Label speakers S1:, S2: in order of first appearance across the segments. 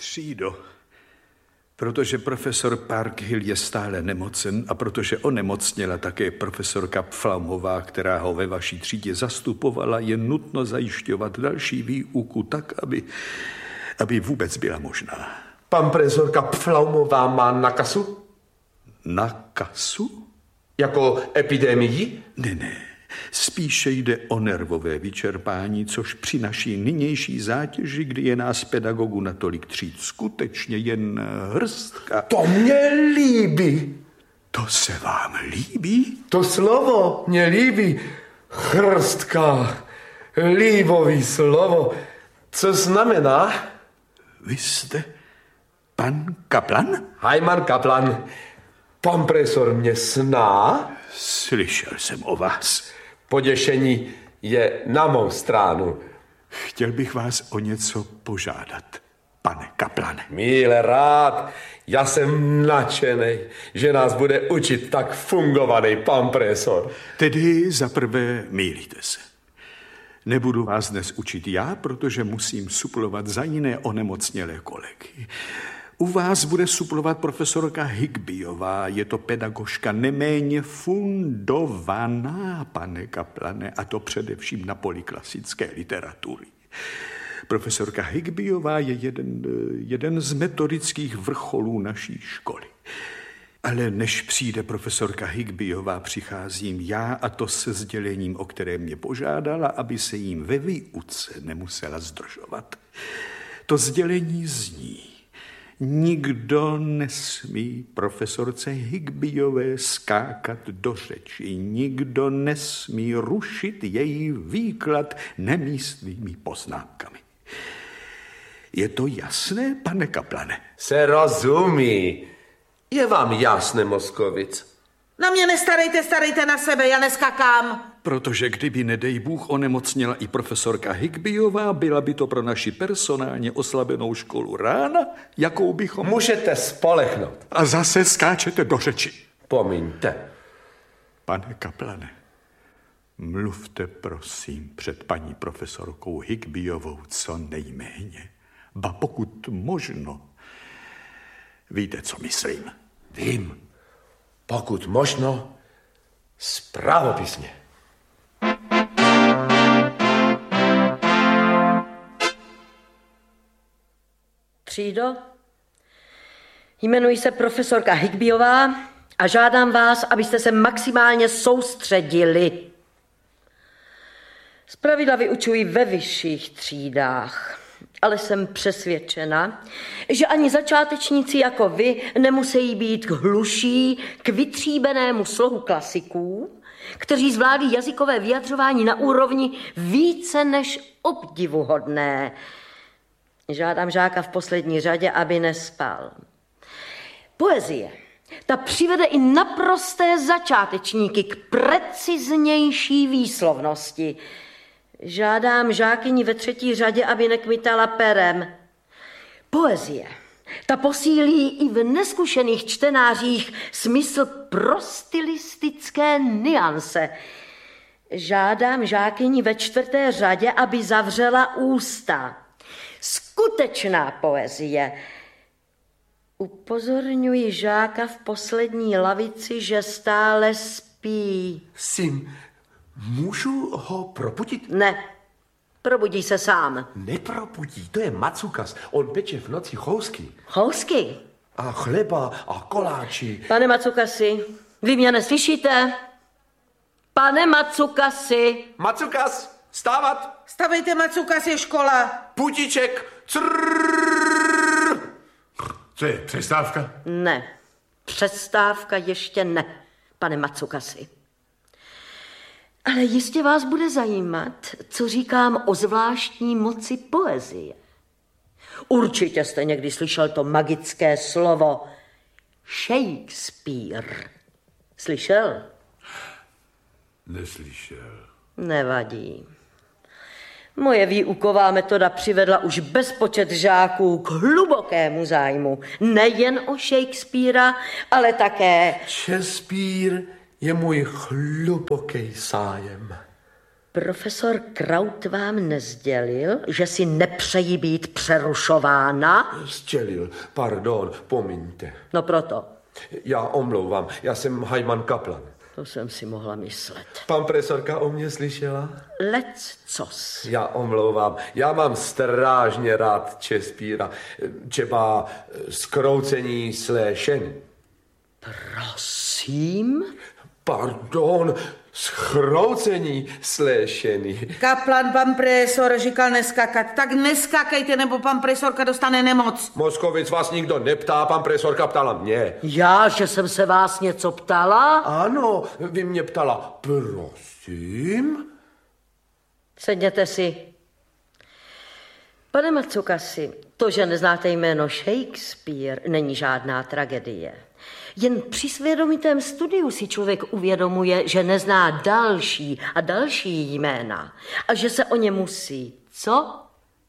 S1: Třído, protože profesor Parkhill je stále nemocen a protože onemocněla také profesorka Pflaumová, která ho ve vaší třídě zastupovala, je nutno zajišťovat další výuku tak, aby vůbec byla možná.
S2: Pan profesorka Pflaumová má nakasu?
S1: Nakasu?
S2: Jako epidemii?
S1: Ne. Spíše jde o nervové vyčerpání, což při naší nynější zátěži, kdy je nás pedagogů natolik tříd skutečně jen hrstka.
S2: To mě líbí.
S1: To se vám líbí?
S2: To slovo mě líbí. Hrstka. Líbový slovo. Co znamená?
S1: Vy jste pan Kaplan?
S2: Heimann Kaplan. Pan profesor mě zná?
S1: Slyšel jsem o vás.
S2: Poděšení je na mou stranu.
S1: Chtěl bych vás o něco požádat, pane Kaplane.
S2: Míle rád, já jsem nadšenej, že nás bude učit tak fungovaný pan profesor.
S1: Tedy zaprvé mýlíte se. Nebudu vás dnes učit já, protože musím suplovat za jiné onemocnělé kolegy. U vás bude suplovat profesorka Higbyová. Je to pedagožka neméně fundovaná, pane Kaplane, a to především na poli klasické literatury. Profesorka Higbyová je jeden z metodických vrcholů naší školy. Ale než přijde profesorka Higbyová, přicházím já, a to se sdělením, o které mě požádala, aby se jim ve výuce nemusela zdržovat. To sdělení zní: nikdo nesmí profesorce Higbyové skákat do řeči, nikdo nesmí rušit její výklad nemístnými poznámkami. Je to jasné, pane Kaplane?
S2: Se rozumí. Je vám jasné, Moskovic?
S3: Na mě starejte na sebe, já neskakám.
S1: Protože kdyby, nedej Bůh, onemocněla i profesorka Higbyová, byla by to pro naši personálně oslabenou školu rána, jakou bychom...
S2: Můžete spolehnout.
S1: A zase skáčete do řeči.
S2: Pomiňte.
S1: Pane Kaplane, mluvte prosím před paní profesorkou Higbyovou co nejméně. Ba pokud možno. Víte, co myslím?
S2: Vím. Pokud možno, spravopisně.
S4: Třído, jmenuji se profesorka Higbyová a žádám vás, abyste se maximálně soustředili. Zpravidla vyučuji ve vyšších třídách, ale jsem přesvědčena, že ani začátečníci jako vy nemusí být hluší k vytříbenému slohu klasiků, kteří zvládli jazykové vyjadřování na úrovni více než obdivuhodné. Žádám žáka v poslední řadě, aby nespal. Poezie, ta přivede i naprosté začátečníky k preciznější výslovnosti. Žádám žákyni ve třetí řadě, aby nekmitala perem. Poezie, ta posílí i v neskušených čtenářích smysl pro stylistické nuance. Žádám žákyni ve čtvrté řadě, aby zavřela ústa. Skutečná poezie. Upozorňuji žáka v poslední lavici, že stále spí.
S2: Syn, můžu ho probudit?
S4: Ne, probudí se sám.
S2: Neprobudí, to je Macukas. On peče v noci chousky.
S4: Chousky?
S2: A chleba a koláči.
S4: Pane Macukasi, vy mě neslyšíte? Pane Macukasi.
S2: Macukas, stávat.
S3: Stavejte, Macukas, je škola.
S2: Putíček.
S5: Co je, přestávka?
S4: Ne, přestávka ještě ne, pane Macukasi. Ale jistě vás bude zajímat, co říkám o zvláštní moci poezie. Určitě jste někdy slyšel to magické slovo Shakespeare. Slyšel?
S5: Neslyšel.
S4: Nevadí. Moje výuková metoda přivedla už bezpočet žáků k hlubokému zájmu. Nejen o Shakespearea, ale také...
S2: Shakespeare je můj hluboký zájem.
S4: Profesor Kraut vám nezdělil, že si nepřejí být přerušována?
S2: Sdělil, pardon, pomiňte.
S4: No proto.
S2: Já omlouvám, já jsem hajman Kaplan.
S4: To jsem si mohla myslet.
S2: Pan profesorka o mě slyšela?
S4: Leccos.
S2: Já omlouvám, já mám strašně rád Shakespearea. Třeba Zkroucení sléšení.
S4: Prosím?
S2: Pardon, Zkroucení sléšení.
S3: Kaplan, pan profesor říkal neskakat. Tak neskakejte, nebo pan profesorka dostane nemoc.
S2: Moskovic, vás nikdo neptá, pan profesorka ptala mě.
S4: Já, že jsem se vás něco ptala?
S2: Ano, vy mě ptala, prosím?
S4: Sedněte si. Pane Matsukasi, to, že neznáte jméno Shakespeare, není žádná tragédie. Jen při svědomitém studiu si člověk uvědomuje, že nezná další a další jména a že se o ně musí, co?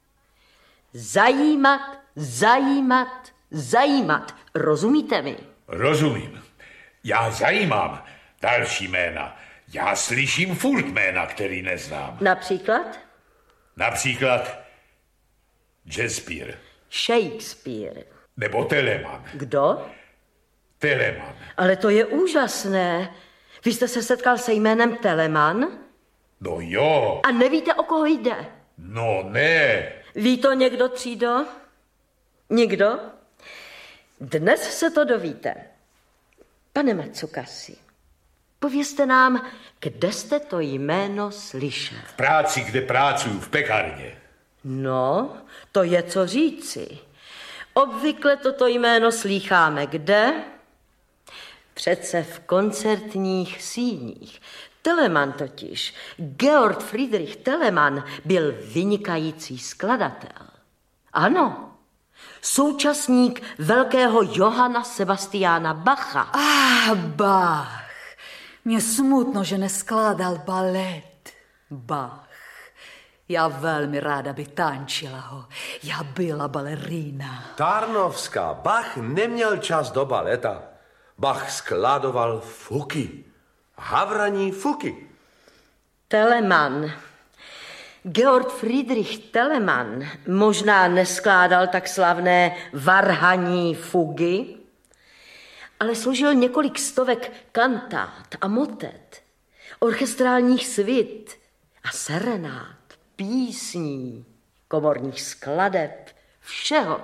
S4: Zajímat. Rozumíte mi?
S5: Rozumím. Já zajímám další jména. Já slyším furt jména, který neznám.
S4: Například?
S5: Například
S4: Shakespeare.
S5: Nebo Telemann.
S4: Kdo?
S5: Telemann.
S4: Ale to je úžasné. Vy jste se setkal se jménem Telemann?
S5: No jo.
S4: A nevíte, o koho jde?
S5: No ne.
S4: Ví to někdo, třído? Nikdo? Dnes se to dovíte. Pane Matsukasi, povězte nám, kde jste to jméno slyšel.
S5: V práci, kde pracuju, v pekárně.
S4: No, to je co říci. Obvykle toto jméno slýcháme kde? Přece v koncertních síních. Telemann totiž, Georg Friedrich Telemann, byl vynikající skladatel. Ano, současník velkého Johanna Sebastiana Bacha.
S6: Bach. Mně smutno, že neskládal balet. Bach. Já velmi ráda by tančila ho. Já byla balerína.
S2: Tarnovská, Bach neměl čas do baleta. Bach skladoval fuky. Havraní fuky.
S4: Telemann. Georg Friedrich Telemann možná neskládal tak slavné varhaní fugy, ale složil několik stovek kantát a motet, orchestrálních svit a serenát, písní, komorních skladeb, všeho.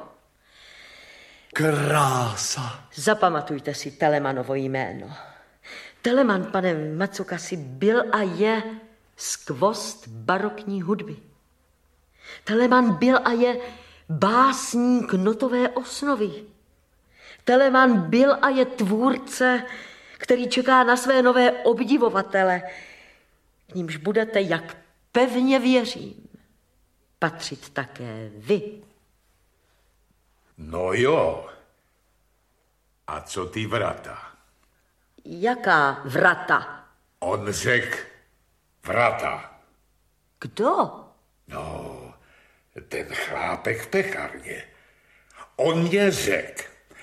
S2: Krása.
S4: Zapamatujte si Telemannovo jméno. Telemann, pane Matsukasi, byl a je skvost barokní hudby. Telemann byl a je básník notové osnovy. Telemann byl a je tvůrce, který čeká na své nové obdivovatele, k nímž budete, jak pevně věřím, patřit také vy.
S5: No jo. A co ty vrata?
S4: Jaká vrata?
S5: On řekl vrata.
S4: Kdo?
S5: No, ten chlápek v pekárně. On mě řekl,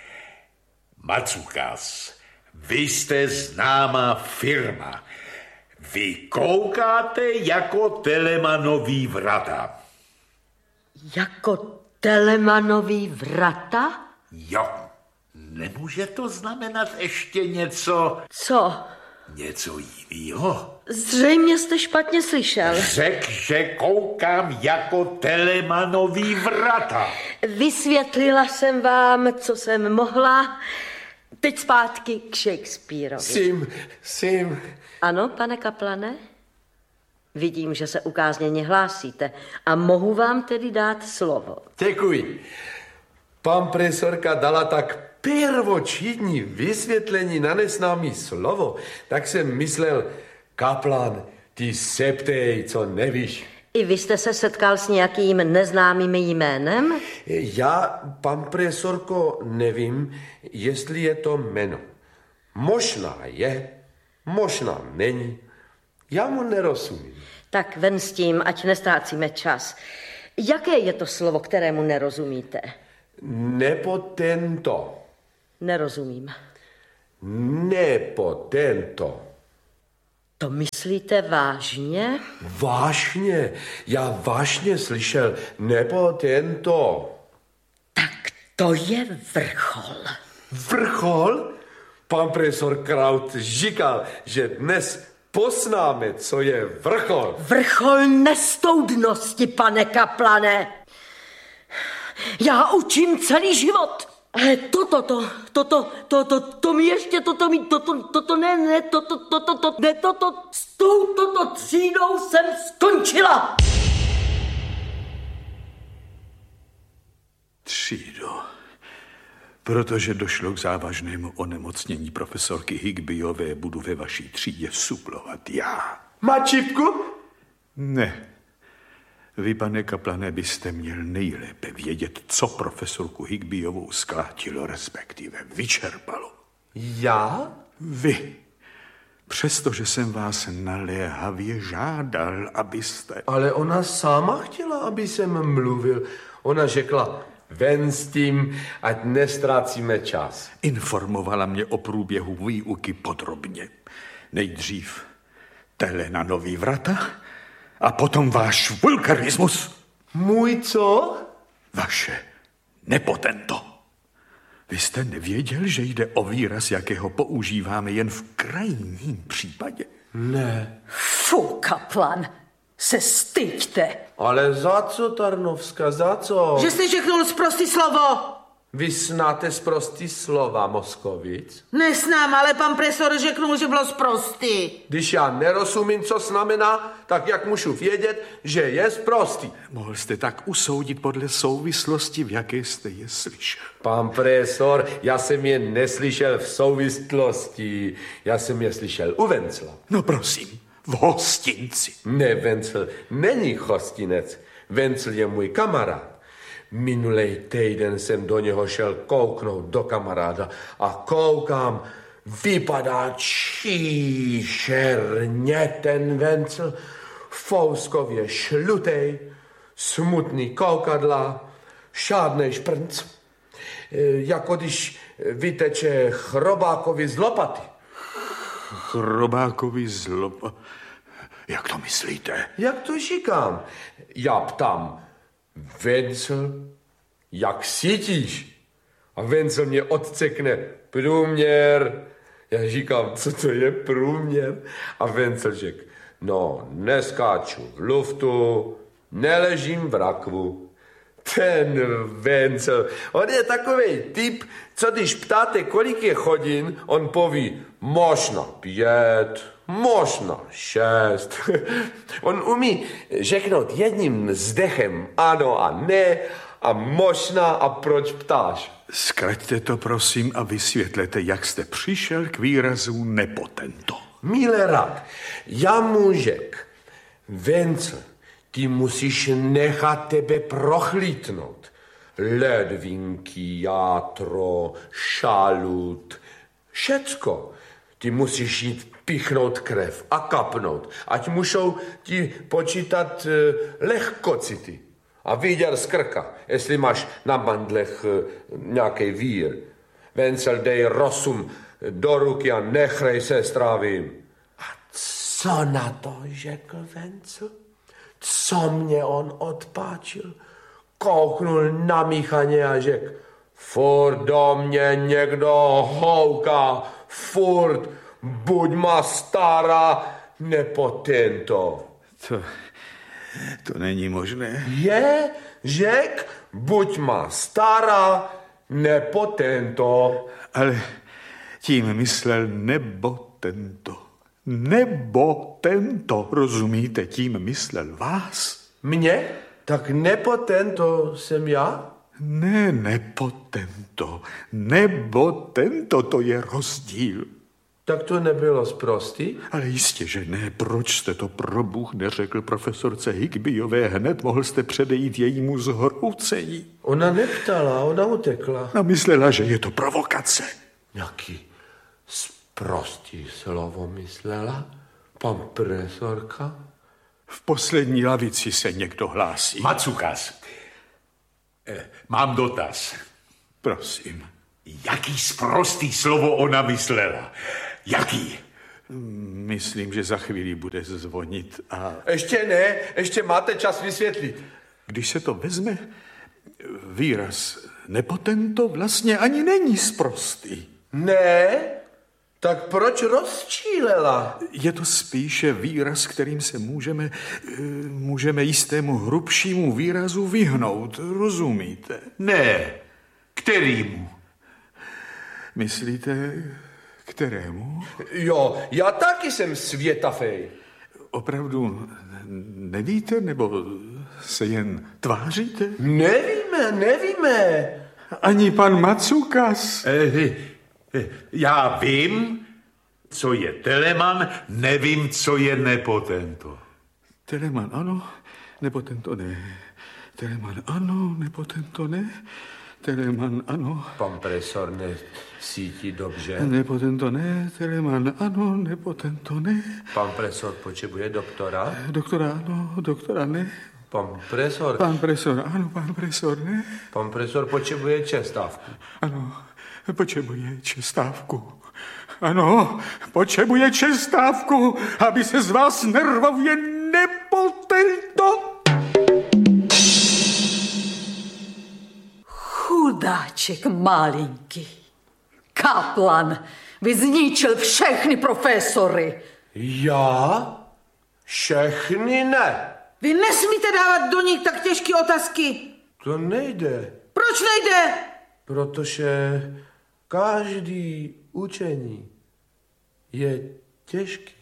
S5: Matsukas, vy jste známá firma. Vy koukáte jako Telemannový vrata.
S4: Jako Telemannový vrata?
S5: Jo, nemůže to znamenat ještě něco...
S4: Co?
S5: Něco jinýho?
S4: Zřejmě jste špatně slyšel.
S5: Řekl, že koukám jako Telemannový vrata.
S4: Vysvětlila jsem vám, co jsem mohla. Teď zpátky k Shakespeareovi.
S2: Sim.
S4: Ano, pane Kaplane? Vidím, že se ukázněně hlásíte a mohu vám tedy dát slovo.
S2: Děkuji. Pan profesorka dala tak prvočídní vysvětlení na neznámý slovo, tak jsem myslel, Kaplan, ty se ptej, co nevíš.
S4: I vy jste se setkal s nějakým neznámým jménem?
S2: Já, pan profesorko, nevím, jestli je to jméno. Možná je, možná není. Já mu nerozumím.
S4: Tak ven s tím, ať nestrácíme čas. Jaké je to slovo, kterému nerozumíte?
S2: Nepotento.
S4: Nerozumím.
S2: Nepotento.
S4: To myslíte vážně?
S2: Vážně? Já vážně slyšel, nebo tento.
S4: Tak to je vrchol.
S2: Vrchol? Pan profesor Kraut říkal, že dnes poznáme, co je vrchol.
S4: Vrchol nestoudnosti, pane kaplane. Já učím celý život. Ale to mi ještě, s touto třídou jsem skončila.
S1: Třído, protože došlo k závažnému onemocnění profesorky Higbyové, budu ve vaší třídě suplovat já.
S2: Má čipku?
S1: Ne. Vy, pane kaplane, byste měl nejlépe vědět, co profesorku Higbyovou zkrátilo, respektive vyčerpalo.
S2: Já?
S1: Vy. Přestože jsem vás naléhavě žádal, abyste...
S2: Ale ona sama chtěla, aby jsem mluvil. Ona řekla, ven s tím, ať nestrácíme čas.
S1: Informovala mě o průběhu výuky podrobně. Nejdřív Telena Nový vrata a potom váš vulgarismus.
S2: Můj co?
S1: Vaše nepotento. Vy jste nevěděl, že jde o výraz, jakého používáme jen v krajním případě?
S2: Ne.
S6: Fu, kaplan, se styďte.
S2: Ale za co, Tarnovská, za co?
S3: Že jste řeknul sprostý slovo.
S2: Vy znáte sprostý slova, Moskovic?
S3: Nesnám, ale pan profesor řeknul, že bylo sprostý.
S2: Když já nerozumím, co znamená, tak jak můžu vědět, že je sprostý?
S1: Mohl jste tak usoudit podle souvislosti, v jaké jste je slyšel.
S2: Pan profesor, já jsem je neslyšel v souvislosti. Já jsem je slyšel u Vencla.
S1: No prosím, v hostinci.
S2: Ne, Vencel není hostinec. Vencel je můj kamarád. Minulej týden jsem do něho šel kouknout do kamaráda a koukám, vypadá číšerně ten Vencel, fouskově šlutej, smutný koukadla, šádnej šprnc, jako když vyteče chrobákovi z lopaty.
S1: Chrobákovi z lopaty? Jak to myslíte?
S2: Jak to říkám? Já ptám, Vencel, jak cítíš? A Vencel mě odcekne, průměr. Já říkám, co to je průměr? A Vencel řekl, no, neskáču v luftu, neležím v rakvu. Ten Vencel, on je takovej typ, co když ptáte, kolik je hodin, on poví, možná 5, možná 6. On umí řeknout jedním zdechem ano a ne a možná a proč ptáš.
S1: Zkraťte to, prosím, a vysvětlete, jak jste přišel k výrazu nepotento.
S2: Milorad, já mu řek, Vencel, ty musíš nechat tebe prochlítnout. Ledvinky, játro, šalut, všecko. Ty musíš jít pichnout krev a kapnout, ať můžou ti počítat lehkocity. A vidět z krka, jestli máš na mandlech nějaký vír. Vencel, dej rozum do ruky a nechrej se strávím. A co na to řekl Vencel? Co mě on odpáčil? Kouknul na míchaně a řekl, furt do mě někdo houká, furt, buď má stará nepotento.
S1: To není možné.
S2: Je, řek, buď má stará nepotento.
S1: Ale tím myslel nebo tento. Nebo tento, rozumíte, tím myslel vás?
S2: Mě? Tak nepotento jsem já?
S1: Ne, nepotento. Nebo tento, to je rozdíl.
S2: Tak to nebylo sprostý?
S1: Ale jistě, že ne. Proč jste to pro Bůh neřekl profesorce Higbyové hned? Mohl jste předejít jejímu zhroucení.
S2: Ona neptala, ona utekla.
S1: A myslela, že je to provokace.
S2: Jaký sprostý slovo myslela? Pan profesorka?
S1: V poslední lavici se někdo hlásí.
S5: Matsukas, mám dotaz.
S1: Prosím.
S5: Jaký sprostý slovo ona myslela? Jaký?
S1: Myslím, že za chvíli bude zvonit a...
S2: Ještě ne, ještě máte čas vysvětlit.
S1: Když se to vezme, výraz nepotento vlastně ani není sprostý.
S2: Ne? Tak proč rozčílela?
S1: Je to spíše výraz, kterým se můžeme jistému hrubšímu výrazu vyhnout, rozumíte?
S5: Ne, kterýmu?
S1: Myslíte, kterému?
S2: Jo, já taky jsem světafej.
S1: Opravdu nevíte, nebo se jen tváříte?
S2: Nevíme.
S1: Ani pan Matsukas.
S5: Já vím, co je Telemann, nevím, co je nepotento.
S1: Telemann ano, nepotento ne. Telemann ano, nepotento ne. Telemann ano.
S2: Pan profesor necítí dobře.
S1: Nepotento ne, Telemann ano, nepotento ne.
S2: Pan profesor potřebuje doktora.
S1: Doktora ano, doktora ne.
S2: Pan profesor.
S1: Pan profesor ano, pan profesor ne.
S2: Pan profesor potřebuje čestávku.
S1: Ano, potřebuje čestávku. Ano, potřebuje čestávku, aby se z vás nervově nepotento.
S6: Chudáček malinký. Kaplan, vy zničil všechny profesory.
S2: Já? Všechny ne.
S3: Vy nesmíte dávat do nich tak těžké otázky.
S2: To nejde.
S3: Proč nejde?
S2: Protože každý učení je těžký.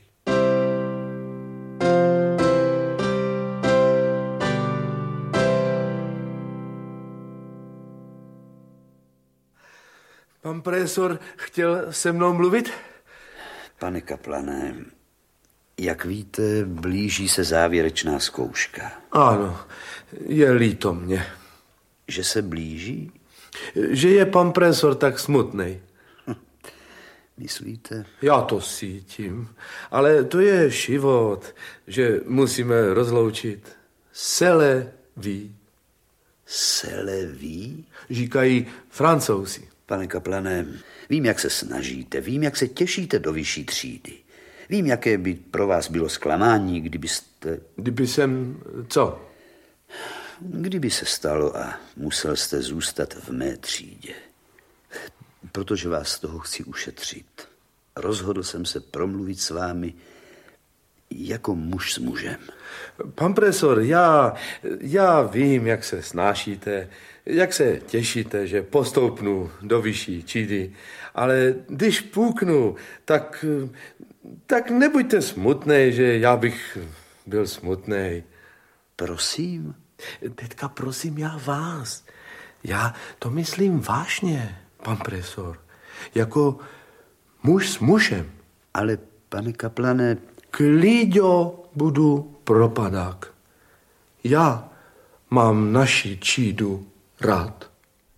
S2: Pan profesor chtěl se mnou mluvit?
S7: Pane Kaplane, jak víte, blíží se závěrečná zkouška.
S2: Ano, je líto mě.
S7: Že se blíží?
S2: Že je pan profesor tak smutnej.
S7: Myslíte?
S2: Já to cítím, ale to je život, že musíme rozloučit. Sele ví.
S7: Sele ví?
S2: Říkají Francouzi.
S7: Pane Kaplane, vím, jak se snažíte, vím, jak se těšíte do vyšší třídy. Vím, jaké by pro vás bylo zklamání, kdybyste...
S2: Kdyby jsem... co?
S7: Kdyby se stalo a musel jste zůstat v mé třídě. Protože vás z toho chci ušetřit. Rozhodl jsem se promluvit s vámi jako muž s mužem.
S2: Pan profesor, já vím, jak se snášíte, jak se těšíte, že postoupnu do vyšší třídy, ale když půknu, tak nebuďte smutnej, že já bych byl smutnej.
S7: Prosím?
S2: Teďka prosím já vás. Já to myslím vážně, pan profesor. Jako muž s mužem.
S7: Ale, pane Kaplane...
S2: Klíďo budu propadák. Já mám naši třídu rád.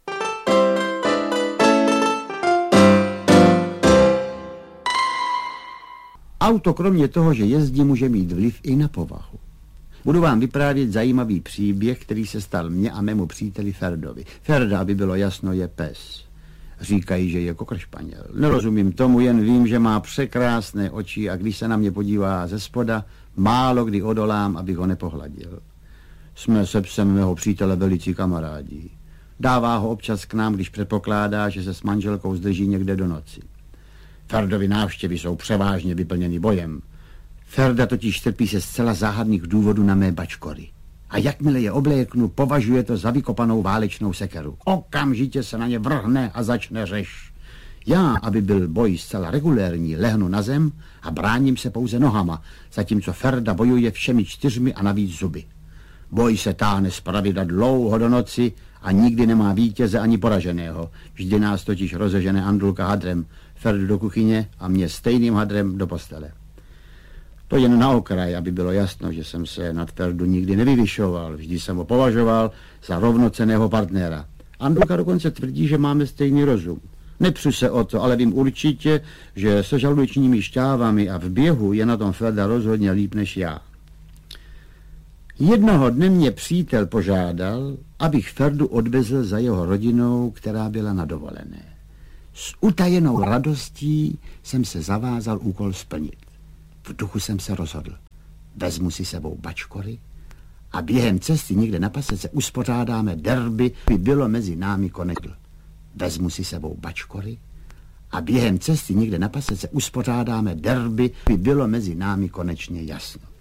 S8: Auto kromě toho, že jezdí, může mít vliv i na povahu. Budu vám vyprávět zajímavý příběh, který se stal mně a mému příteli Ferdovi. Ferda, aby bylo jasno, je pes. Říkají, že je kokršpaněl. Nerozumím tomu, jen vím, že má překrásné oči a když se na mě podívá ze spoda, málo kdy odolám, abych ho nepohladil. Jsme se psem mého přítele velicí kamarádi. Dává ho občas k nám, když předpokládá, že se s manželkou zdrží někde do noci. Ferdovy návštěvy jsou převážně vyplněny bojem. Ferda totiž trpí se zcela záhadných důvodů na mé bačkory. A jakmile je obléknu, považuje to za vykopanou válečnou sekeru. Okamžitě se na ně vrhne a začne řeš. Já, aby byl boj zcela regulérní, lehnu na zem a bráním se pouze nohama, zatímco Ferda bojuje všemi 4 a navíc zuby. Boj se táhne zpravidla dlouho do noci a nikdy nemá vítěze ani poraženého. Vždy nás totiž rozežene Andulka hadrem, Ferdu do kuchyně a mě stejným hadrem do postele. To jen na okraj, aby bylo jasno, že jsem se nad Ferdu nikdy nevyvyšoval. Vždy jsem ho považoval za rovnocenného partnera. Andulka dokonce tvrdí, že máme stejný rozum. Nepřu se o to, ale vím určitě, že se žaludečními šťávami a v běhu je na tom Ferda rozhodně líp než já. Jednoho dne mě přítel požádal, abych Ferdu odvezl za jeho rodinou, která byla na dovolené. S utajenou radostí jsem se zavázal úkol splnit. V duchu jsem se rozhodl. Vezmu si sebou bačkory a během cesty někde na pasece uspořádáme derby, by bylo mezi námi konečně. Vezmu si sebou bačkory a během cesty někde na pasece uspořádáme derby, by bylo mezi námi konečně jasno.